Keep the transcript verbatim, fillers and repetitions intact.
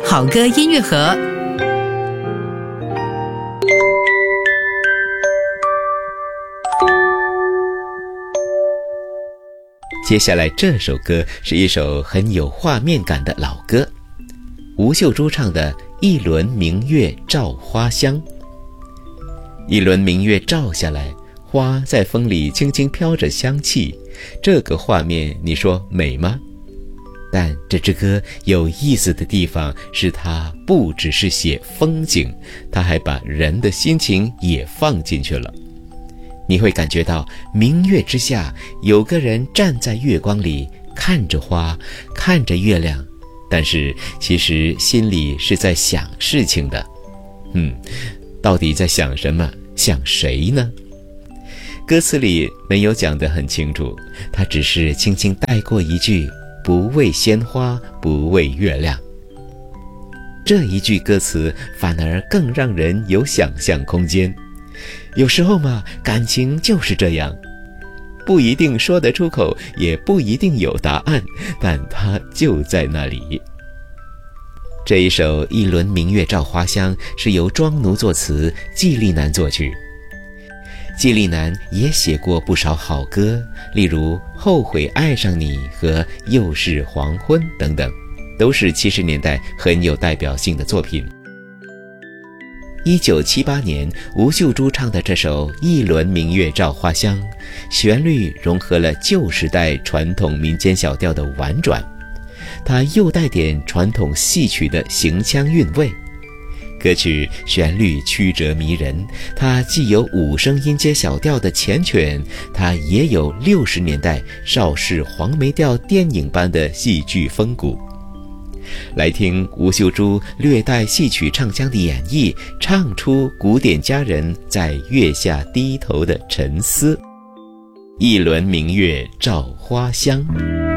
好歌音乐盒。 接下来这首歌是一首很有画面感的老歌，吴秀珠唱的《一轮明月照花香》。一轮明月照下来，花在风里轻轻飘着香气，这个画面你说美吗？但这支歌有意思的地方是，它不只是写风景，它还把人的心情也放进去了。你会感觉到明月之下有个人站在月光里，看着花，看着月亮，但是其实心里是在想事情的。嗯，到底在想什么？想谁呢？歌词里没有讲得很清楚，他只是轻轻带过一句，不为鲜花，不为月亮。这一句歌词反而更让人有想象空间。有时候嘛，感情就是这样，不一定说得出口，也不一定有答案，但它就在那里。这一首《一轮明月照花香》是由庄奴作词，纪丽南作曲。纪丽南也写过不少好歌，例如《后悔爱上你》和《又是黄昏》等等，都是七十年代很有代表性的作品。一九七八年，吴秀珠唱的这首《一轮明月照花香》，旋律融合了旧时代传统民间小调的婉转，它又带点传统戏曲的行腔韵味。歌曲旋律曲折迷人，它既有五声音阶小调的缱绻，它也有六十年代邵氏黄梅调电影般的戏剧风骨。来听吴秀珠略带戏曲唱腔的演绎，唱出古典佳人在月下低头的沉思。一轮明月照花香。